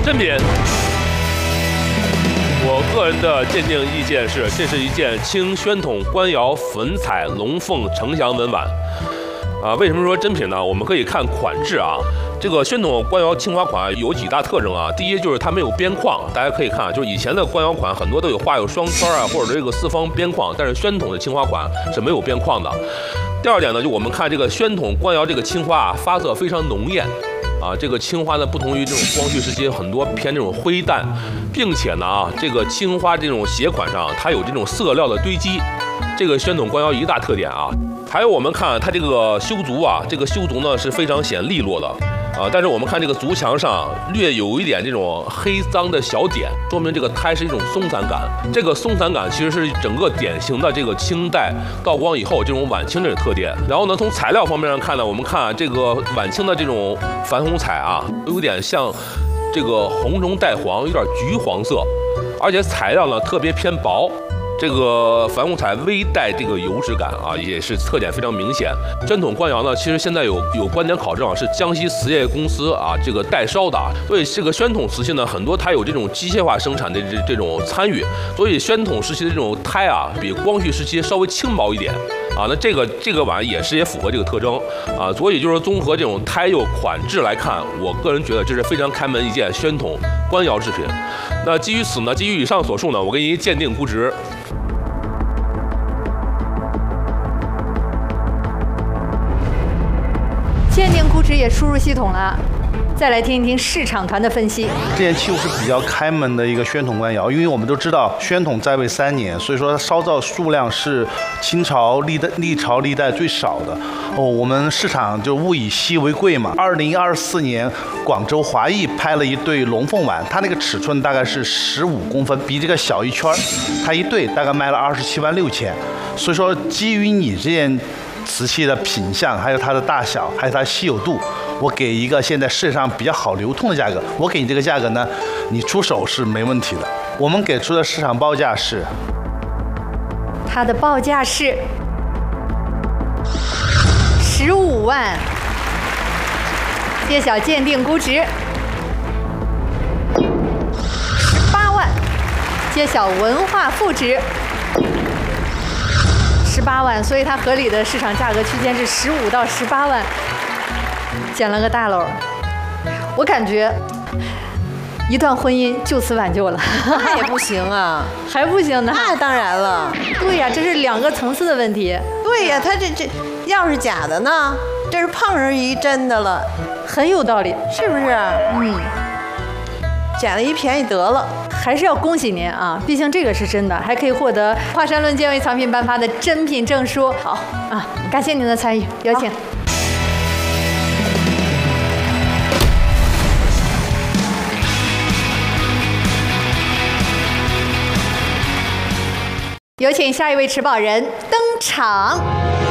真品。我个人的鉴定意见是，这是一件清宣统官窑粉彩龙凤呈祥文碗。为什么说真品呢？我们可以看款制啊。这个宣统官窑青花款有几大特征啊？第一就是它没有边框，大家可以看，就是以前的官窑款很多都有画有双圈啊，或者这个四方边框，但是宣统的青花款是没有边框的。第二点呢，就我们看这个宣统官窑这个青花啊，发色非常浓艳。这个青花呢，不同于这种光绪时期很多偏这种灰淡，并且呢这个青花这种鞋款上它有这种色料的堆积，这个宣统官窑一大特点啊。还有我们看它这个修足啊，这个修足呢是非常显利落的但是我们看这个足墙上略有一点这种黑脏的小点，说明这个胎是一种松散感。这个松散感其实是整个典型的这个清代道光以后这种晚清的特点。然后呢，从材料方面上看呢，我们看这个晚清的这种矾红彩啊，有点像这个红中带黄，有点橘黄色，而且材料呢特别偏薄。这个矾红彩微带这个油脂感啊，也是特点非常明显。宣统官窑呢，其实现在有观点考证啊，是江西瓷业公司啊这个代烧的，所以这个宣统瓷器呢，很多它有这种机械化生产的这种参与，所以宣统时期的这种胎啊，比光绪时期稍微轻薄一点那这个碗也符合这个特征所以就是综合这种胎釉款制来看，我个人觉得这是非常开门一件宣统官窑制品。那基于此呢，基于以上所述呢，我给你鉴定估值。 鉴定估值也输入系统了，再来听一听市场团的分析。 这件器物是比较开门的一个宣统官窑，因为我们都知道宣统在位3年，所以说它烧造数量是清朝历朝历代最少的。我们市场就物以稀为贵嘛。2024年广州华艺拍了一对龙凤碗，它那个尺寸大概是15公分，比这个小一圈，它一对大概卖了27万6千。所以说基于你这件瓷器的品相，还有它的大小，还有它稀有度，我给一个现在市场比较好流通的价格。我给你这个价格呢，你出手是没问题的。我们给出的市场报价是， 它的报价是15万。揭晓鉴定估值18万。揭晓文化负值18万，所以它合理的市场价格区间是15到18万，捡了个大漏。我感觉一段婚姻就此挽救了。 那也不行啊， 还不行呢？ 那当然了。 对呀，这是2个层次的问题。 对呀，他这要是假的呢，这是碰上一真的了， 很有道理， 是不是？捡了一便宜得了。 还是要恭喜您啊，毕竟这个是真的，还可以获得华山论鉴为藏品颁发的真品证书。好感谢您的参与，有请。有请下一位持宝人登场。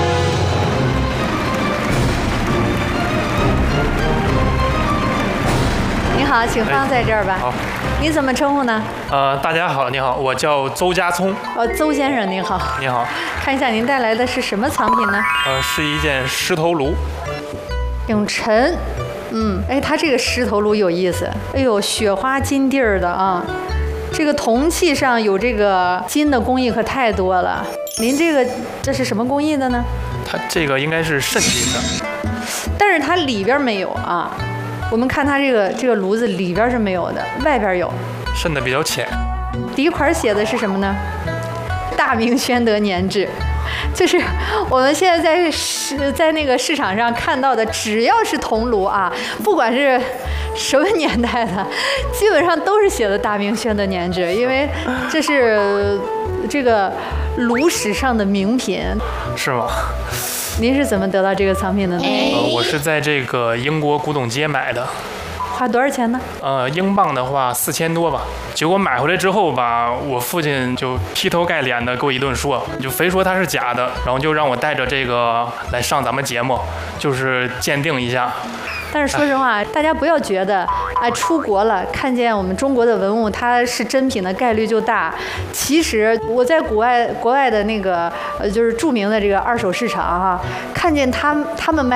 你好，请放在这儿吧。 好。 你怎么称呼呢？ 大家好，你好，我叫邹家聪。 邹先生您好。 你好。 看一下您带来的是什么藏品呢？ 是一件狮头炉。 挺沉。它这个狮头炉有意思。哎呦，雪花金地儿的啊。这个铜器上有这个金的工艺可太多了。您这是什么工艺的呢？ 它这个应该是渗金的。 但是它里边没有啊。我们看它这个炉子里边是没有的，外边有， 渗的比较浅。 底款写的是什么呢？大明宣德年制，就是我们现在在那个市场上看到的，只要是铜炉啊，不管是什么年代的，基本上都是写的大明宣德年制，因为这是这个炉史上的名品。 是吗？ 您是怎么得到这个藏品的呢？ 我是在这个英国古董街买的。 花多少钱呢？ 英镑的话4000多吧。结果买回来之后吧，我父亲就劈头盖脸的给我一顿说，就非说它是假的，然后就让我带着这个来上咱们节目，就是鉴定一下。 但是说实话，大家不要觉得出国了看见我们中国的文物它是真品的概率就大。其实我在国外的那个就是著名的这个二手市场看见他们卖